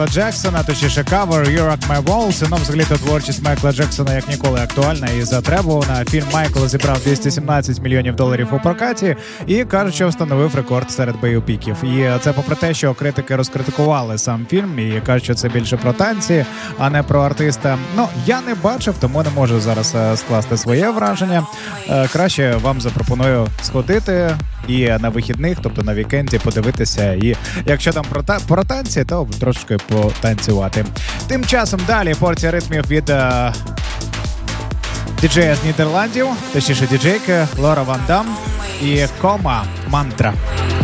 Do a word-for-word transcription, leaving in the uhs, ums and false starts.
Джексона, точніше кавер «You Rock My World». Ну, взагалі-то творчість Майкла Джексона як ніколи актуальна і затребувана. Фільм Майкл зібрав двісті сімнадцять мільйонів доларів у прокаті і, кажуть, що встановив рекорд серед бойопіків. І це попри те, що критики розкритикували сам фільм і кажуть, що це більше про танці, а не про артиста. Ну, я не бачив, тому не можу зараз скласти своє враження. Краще вам запропоную сходити і на вихідних, тобто на вікенді, подивитися. І якщо там про, та- про танці, то трошки потанцювати. Тим часом далі порція ритмів від е- діджея з Нідерландів, точніше діджейки Лора Ван Дам і Кома Мантра.